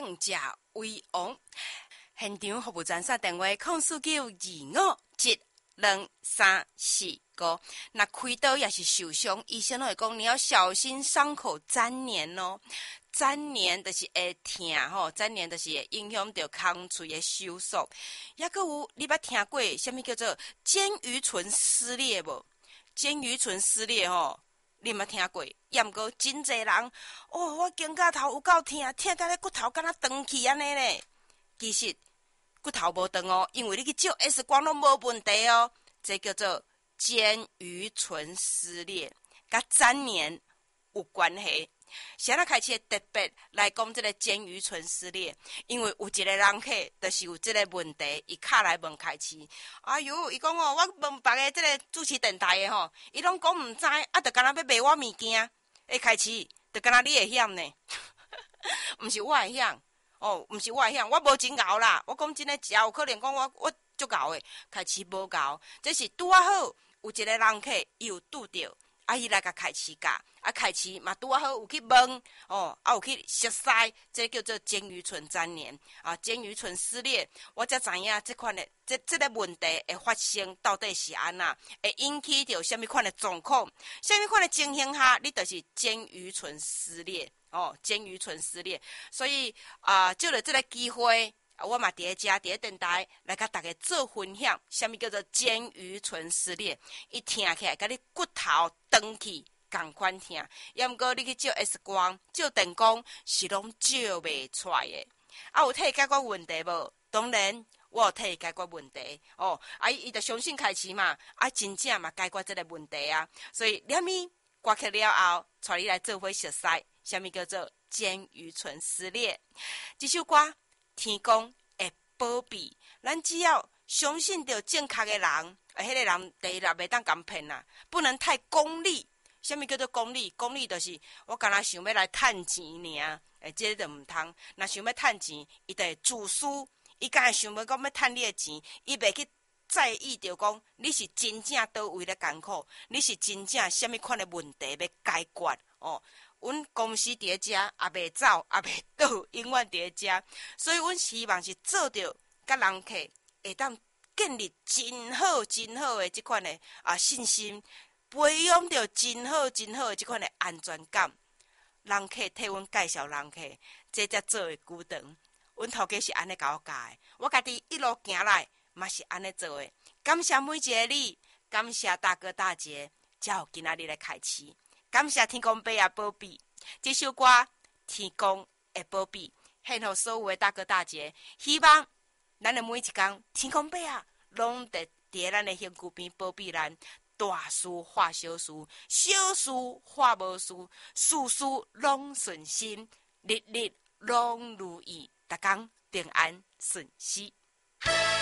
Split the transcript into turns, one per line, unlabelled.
胜者为王。现场服务专线电话：04925723445。那开刀也是受伤，医生都会讲你要小心伤口粘连哦。粘连就是会痛吼，粘连就是会影响到空喙的收缩。抑阁有你捌听过什么叫做肩盂唇撕裂无？肩盂唇撕裂吼，你捌听过？抑毋过真侪人哦，我肩胛头有够痛，痛到咧骨头敢若断去安尼咧。其实骨头无断哦，因为你去照 X 光拢无问题哦。这叫做肩盂唇撕裂，甲粘连有关系。谁来开始特别来讲这个肩盂唇撕裂？因为有一个人客就是有这个问题，伊敲来问开始。哎哟，伊讲哦，我问别个这个主持电台的吼，伊拢讲唔知，啊，就敢若要卖我物件。开始就敢若你会晓呢，毋是我会晓。哦，毋是我会晓，我无真敖啦。我讲真诶，真有可能讲我足敖诶，开始无敖。这是拄啊好，有一个人客伊有拄着，伊来甲开始教，开始嘛拄啊好有去问，有去熟悉，这叫做肩盂唇粘连肩盂唇撕裂。我才知影这款诶，这个问题会发生到底是安那，会引起着什么款诶状况，什么款诶情形下，你就是肩盂唇撕裂。肩盂唇撕裂，所以借着这个机会，我嘛伫遮伫电台来甲大家做分享，什么叫做肩盂唇撕裂？伊听起来，甲你骨头断去同款听，抑毋过你去照 X 光、照电光是拢照袂出来的。有替伊解决问题无？当然，我有替伊解决问题。伊就相信开始嘛，真正嘛解决这个问题啊。所以念伊挂起了后，带你来做伙熟悉。什么叫做肩盂唇撕裂？这首歌天公会保庇，咱只要相信着正确的人，迄个人第一啦袂当共骗啦，不能太功利。什么叫做功利？功利就是我敢若想要来趁钱尔，这就唔通。若想要趁钱，伊就会自私，伊敢会想要讲要趁你的钱，伊袂去在意着讲你是真正倒位咧艰苦，你是真正什么款的问题要解决阮公司伫遮也袂走，也袂倒，永远伫遮。所以，阮希望是做着甲人客会当建立真好、真好的即款的信心，培养着真好、真好的即款的安全感。人客替阮介绍人客，这才做的久长。阮头家是安尼甲我教的，我家己一路行来嘛是安尼做的。感谢每一个你，感谢大哥大姐，才有今仔日的开始。感谢天公伯啊保庇，这首歌天公会保庇，献给所有的大哥大姐。希望咱的每一天，天公伯啊，拢伫咱的身躯边保庇咱。大事化小事，小事化无事，事事拢顺心，日日拢如意，逐工平安顺心。